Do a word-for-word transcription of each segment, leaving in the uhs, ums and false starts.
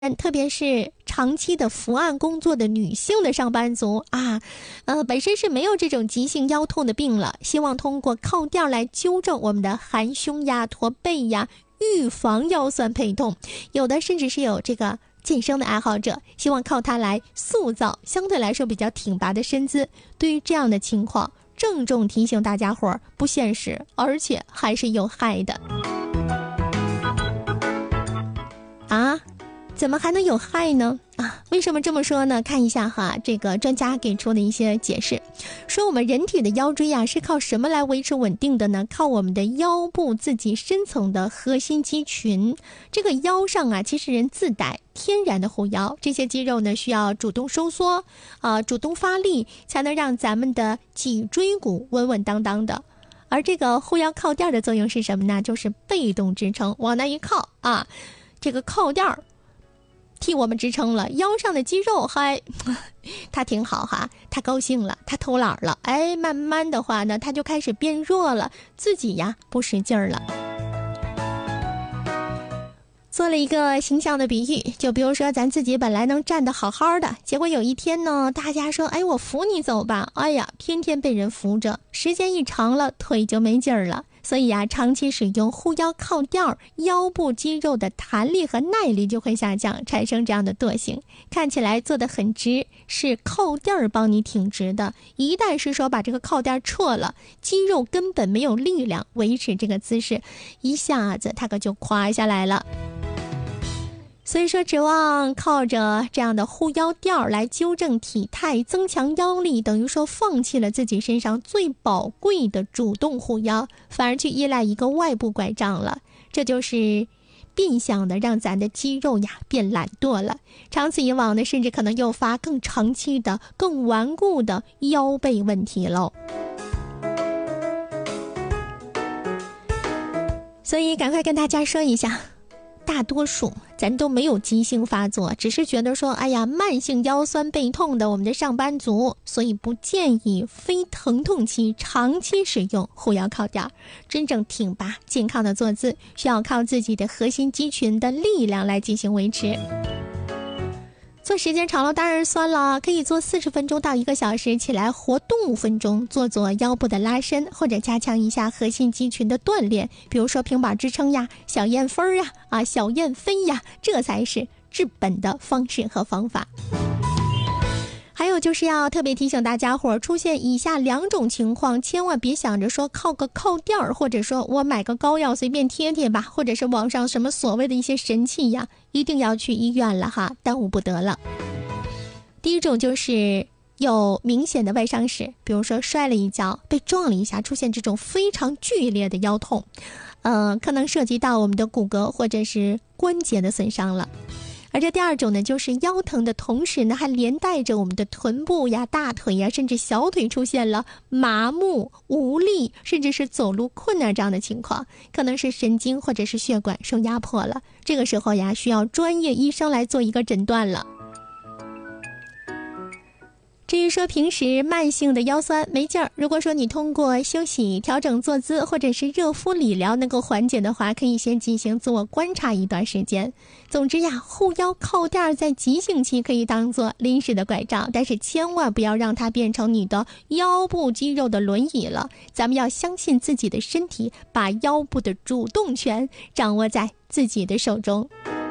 特别是长期的伏案工作的女性的上班族啊，呃，本身是没有这种急性腰痛的病了，希望通过靠垫来纠正我们的含胸呀、驼背呀，预防腰酸背痛。有的甚至是有这个健身的爱好者，希望靠它来塑造相对来说比较挺拔的身姿。对于这样的情况，郑重提醒大家伙儿，不现实，而且还是有害的。啊？怎么还能有害呢？啊，为什么这么说呢？看一下哈，这个专家给出的一些解释，说我们人体的腰椎啊是靠什么来维持稳定的呢？靠我们的腰部自己深层的核心肌群。这个腰上啊，其实人自带天然的护腰，这些肌肉呢需要主动收缩啊、呃，主动发力，才能让咱们的脊椎骨稳稳当当的。而这个护腰靠垫的作用是什么呢？就是被动支撑，往那一靠啊，这个靠垫儿替我们支撑了，腰上的肌肉还它挺好哈，它高兴了，它偷懒了，哎，慢慢的话呢，它就开始变弱了，自己呀不使劲儿了。做了一个形象的比喻，就比如说咱自己本来能站得好好的，结果有一天呢，大家说，哎，我扶你走吧，哎呀，天天被人扶着，时间一长了，腿就没劲儿了。所以啊，长期使用护腰靠垫，腰部肌肉的弹力和耐力就会下降，产生这样的惰性，看起来坐得很直，是靠垫帮你挺直的。一旦是说把这个靠垫撤了，肌肉根本没有力量维持这个姿势，一下子它可就垮下来了。所以说指望靠着这样的护腰垫来纠正体态、增强腰力，等于说放弃了自己身上最宝贵的主动护腰，反而去依赖一个外部拐杖了。这就是变相的让咱的肌肉呀变懒惰了，长此以往呢，甚至可能诱发更长期的、更顽固的腰背问题喽。所以赶快跟大家说一下，大多数咱都没有急性发作，只是觉得说，哎呀，慢性腰酸背痛的我们的上班族，所以不建议非疼痛期长期使用护腰靠垫。真正挺拔健康的坐姿，需要靠自己的核心肌群的力量来进行维持。做时间长了当然酸了，可以做四十分钟到一个小时，起来活动五分钟，做做腰部的拉伸，或者加强一下核心肌群的锻炼，比如说平板支撑呀、小燕飞呀、啊小燕飞呀，这才是治本的方式和方法。还有就是要特别提醒大家伙，出现以下两种情况，千万别想着说靠个靠垫儿，或者说我买个膏药随便贴贴吧，或者是网上什么所谓的一些神器呀，一定要去医院了哈，耽误不得了。第一种就是有明显的外伤史，比如说摔了一跤，被撞了一下，出现这种非常剧烈的腰痛，呃，可能涉及到我们的骨骼或者是关节的损伤了。而这第二种呢，就是腰疼的同时呢，还连带着我们的臀部呀、大腿呀，甚至小腿出现了麻木、无力，甚至是走路困难这样的情况，可能是神经或者是血管受压迫了。这个时候呀，需要专业医生来做一个诊断了。至于说平时慢性的腰酸没劲儿，如果说你通过休息、调整坐姿或者是热敷理疗能够缓解的话，可以先进行自我观察一段时间。总之呀，护腰靠垫在急性期可以当做临时的拐杖，但是千万不要让它变成你的腰部肌肉的轮椅了。咱们要相信自己的身体，把腰部的主动权掌握在自己的手中。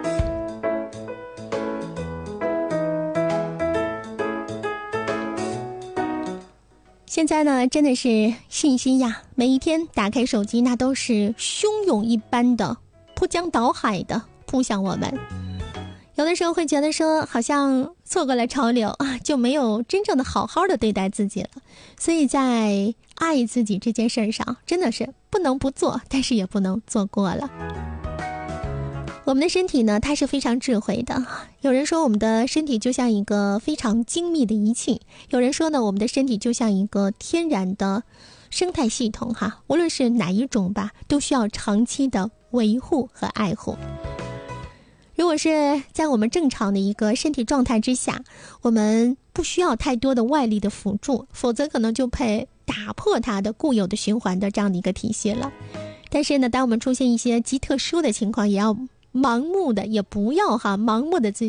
现在呢，真的是信息呀，每一天打开手机，那都是汹涌一般的扑江倒海的扑向我们。有的时候会觉得说，好像错过了潮流啊，就没有真正的好好的对待自己了。所以在爱自己这件事上，真的是不能不做，但是也不能做过了。我们的身体呢，它是非常智慧的。有人说我们的身体就像一个非常精密的仪器，有人说呢，我们的身体就像一个天然的生态系统哈，无论是哪一种吧，都需要长期的维护和爱护。如果是在我们正常的一个身体状态之下，我们不需要太多的外力的辅助，否则可能就会打破它的固有的循环的这样的一个体系了。但是呢，当我们出现一些极特殊的情况，也要盲目的，也不要哈盲目的自